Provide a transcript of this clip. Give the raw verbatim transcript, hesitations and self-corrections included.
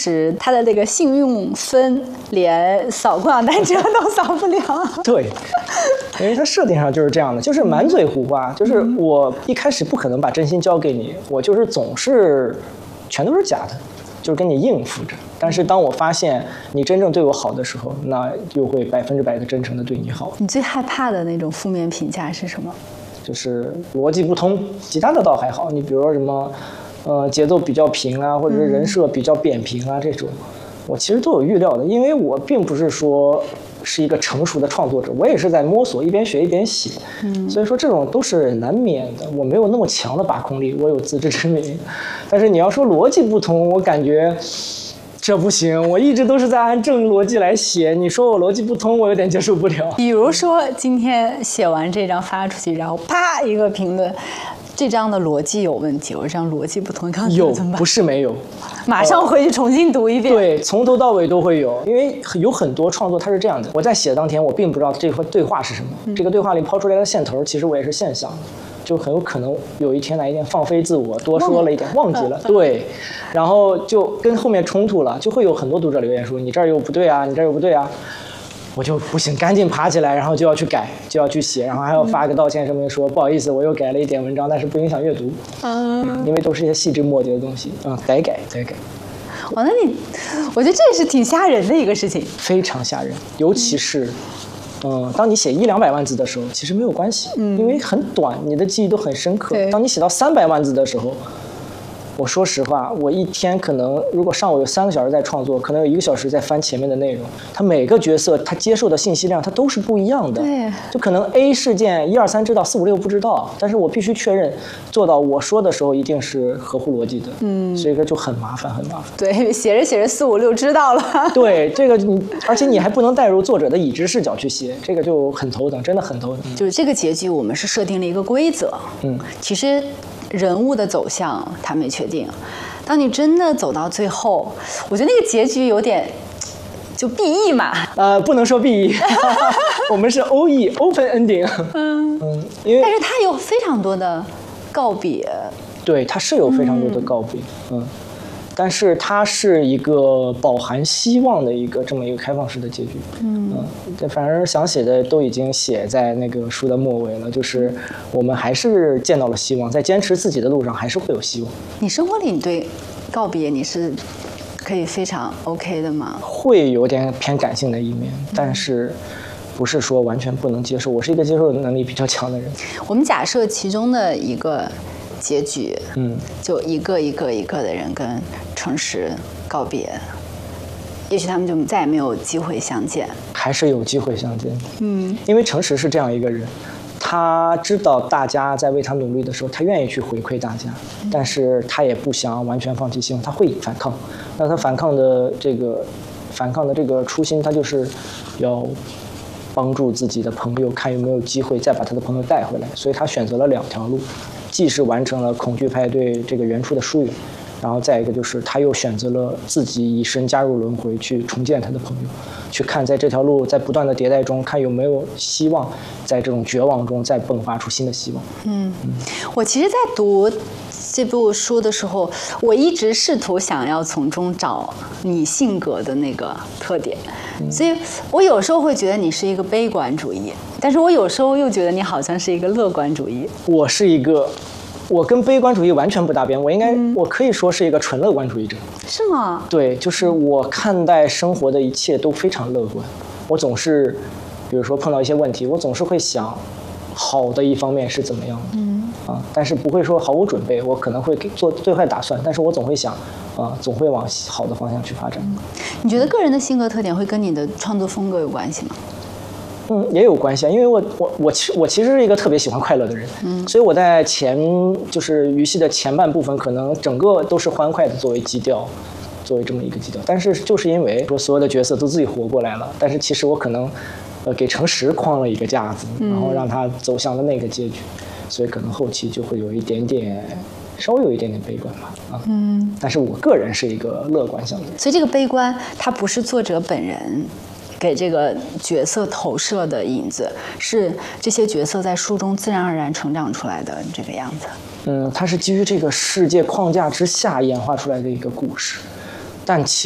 实他的这个信用分连扫共享单车都扫不了。 对，因为它设定上就是这样的，就是满嘴胡话，就是我一开始不可能把真心交给你，我就是总是全都是假的，就是跟你应付着。但是当我发现你真正对我好的时候，那就会百分之百的真诚的对你好。 你最害怕的那种负面评价是什么？ 就是逻辑不通，其他的倒还好。你比如说什么，呃，节奏比较平啊，或者是人设比较扁平啊，这种，我其实都有预料的，因为我并不是说是一个成熟的创作者，我也是在摸索，一边学一边写，嗯，所以说这种都是难免的。我没有那么强的把控力，我有自知之明，但是你要说逻辑不通，我感觉这不行，我一直都是在按正逻辑来写，你说我逻辑不通，我有点接受不了。 比如说今天写完这张发出去，然后啪一个评论，这张的逻辑有问题，我这张逻辑不通，看有怎么办？ 不是没有， 马上回去重新读一遍。 对，从头到尾都会有，因为有很多创作它是这样的，我在写的当天我并不知道这个对话是什么，嗯、这个对话里抛出来的线头，其实我也是现想的。就很有可能有一天哪一天放飞自我，多说了一点，忘记了，对，然后就跟后面冲突了，就会有很多读者留言说你这儿又不对啊，你这儿又不对啊，我就不行，赶紧爬起来，然后就要去改，就要去写，然后还要发个道歉声明说、嗯、不好意思，我又改了一点文章，但是不影响阅读，嗯，因为都是一些细枝末节的东西，嗯，得改得改。 哇，那你，我觉得这也是挺吓人的一个事情， 非常吓人，尤其是。嗯，当你写一两百万字的时候，其实没有关系，嗯，因为很短，你的记忆都很深刻。当你写到三百万字的时候，我说实话，我一天可能如果上午有三个小时在创作，可能有一个小时在翻前面的内容。它每个角色他接受的信息量，它都是不一样的。 对， 就可能 A 事件一二三知道，四五六不知道，但是我必须确认做到我说的时候一定是合乎逻辑的。嗯，所以说就很麻烦，很麻烦。 对，写着写着四五六知道了。 对，这个你，而且你还不能带入作者的已知视角去写，这个就很头疼，真的很头疼。 就是这个结局，我们是设定了一个规则。嗯，其实。人物的走向他没确定，当你真的走到最后，我觉得那个结局有点就 B E 嘛， 呃，不能说 B E， 我们是 O E open ending。 嗯嗯，因为但是它有非常多的告别，对， 它是有非常多的告别，嗯。嗯但是它是一个饱含希望的一个这么一个开放式的结局，嗯，嗯反正想写的都已经写在那个书的末尾了，就是我们还是见到了希望，在坚持自己的路上还是会有希望。 你生活里你对告别你是可以非常 OK 的吗？ 会有点偏感性的一面，但是不是说完全不能接受，我是一个接受能力比较强的人。 我们假设其中的一个结局，嗯，就一个一个一个的人跟诚实告别，也许他们就再也没有机会相见， 还是有机会相见，嗯，因为诚实是这样一个人，他知道大家在为他努力的时候，他愿意去回馈大家，嗯、但是他也不想完全放弃希望，他会反抗。那他反抗的这个反抗的这个初心，他就是要帮助自己的朋友，看有没有机会再把他的朋友带回来，所以他选择了两条路。既是完成了恐惧派对这个原初的疏远，然后再一个就是他又选择了自己以身加入轮回，去重建他的朋友，去看在这条路在不断的迭代中，看有没有希望在这种绝望中再迸发出新的希望。嗯， 嗯我其实在读这部书的时候，我一直试图想要从中找你性格的那个特点，嗯、所以我有时候会觉得你是一个悲观主义，但是我有时候又觉得你好像是一个乐观主义。 我是一个，我跟悲观主义完全不搭边，我应该、嗯、我可以说是一个纯乐观主义者。 是吗？ 对，就是我看待生活的一切都非常乐观。我总是，比如说碰到一些问题，我总是会想，好的一方面是怎么样的。嗯。啊，但是不会说毫无准备，我可能会做最坏打算，但是我总会想，啊，总会往好的方向去发展。嗯、 你觉得个人的性格特点会跟你的创作风格有关系吗？ 嗯，也有关系啊，因为我我我其我其实是一个特别喜欢快乐的人，嗯，所以我在前就是鱼戏的前半部分，可能整个都是欢快的作为基调，作为这么一个基调。但是就是因为说所有的角色都自己活过来了，但是其实我可能，呃，给诚实框了一个架子，然后让他走向了那个结局。所以可能后期就会有一点点，稍微有一点点悲观吧，啊，嗯，但是我个人是一个乐观向的人。 所以这个悲观，它不是作者本人给这个角色投射的影子，是这些角色在书中自然而然成长出来的这个样子。 嗯，它是基于这个世界框架之下演化出来的一个故事，但其